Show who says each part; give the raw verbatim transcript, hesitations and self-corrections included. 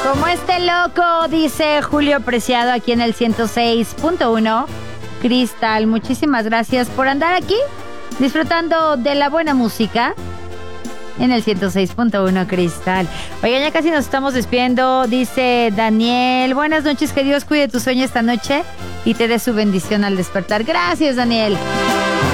Speaker 1: Como este loco, dice Julio Preciado aquí en el ciento seis punto uno. Cristal, muchísimas gracias por andar aquí disfrutando de la buena música en el ciento seis punto uno, Cristal. Oigan, ya casi nos estamos despidiendo. Dice Daniel, buenas noches, que Dios cuide tu sueño esta noche y te dé su bendición al despertar. Gracias, Daniel.